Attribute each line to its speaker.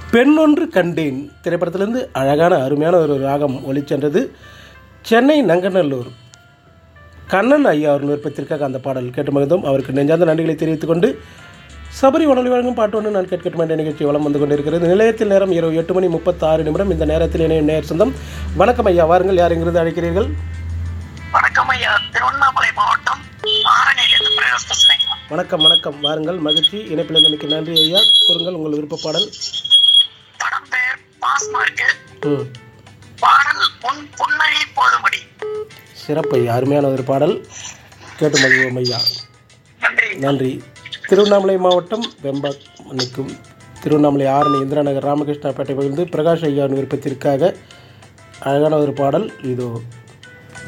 Speaker 1: பெண்ணொன்று கண்டேன் திரைப்படத்திலிருந்து அழகான அருமையான ஒரு ராகம் ஒலிச்சென்றது. சென்னை நங்கநல்லூர் கண்ணன் ஐயா அவர்கள் விருப்பத்திற்காக அந்த பாடல் கேட்டு மகிழ்ந்தோம். அவருக்கு நெஞ்சார்ந்த நன்றிகளை தெரிவித்துக் கொண்டு சபரி உணவு வழங்கும் பாட்டு ஒன்று நான் கேட்கட்டும் என்ற நிகழ்ச்சி வளம் வந்து கொண்டிருக்கிறது. நிலையத்தில் நேரம் இரவு 8:36. இந்த நேரத்தில் இணையும் நேர் சொந்தம். வணக்கம் ஐயா, வாருங்கள். யார் எங்கிருந்து அழைக்கிறீர்கள்?
Speaker 2: வணக்கம் ஐயா, திருவண்ணாமலை மாவட்டம் ஆரணியிலிருந்து பிரகாஷ் பேசுறேன்.
Speaker 1: வணக்கம் வணக்கம், வாருங்கள். மகிழ்ச்சி. இணைப்பில் மிக்க நன்றி ஐயா. கூறுங்கள் உங்கள் விருப்ப பாடல்.
Speaker 2: படம் பெயர் பாஸ்மா இருக்கு. பாடல் உன் புன்னகை போதும்படி.
Speaker 1: சிறப்பு ஐயா, அருமையான ஒரு பாடல். கேட்டு மகிழ்வோம் ஐயா.
Speaker 2: நன்றி.
Speaker 1: நன்றி. திருவண்ணாமலை மாவட்டம் வெம்பாக்கம் திருவண்ணாமலை ஆரணி இந்திரா நகர் ராமகிருஷ்ணா பேட்டை பகிர்ந்து பிரகாஷ் ஐயாவின் விருப்பத்திற்காக அழகான ஒரு பாடல் இதோ.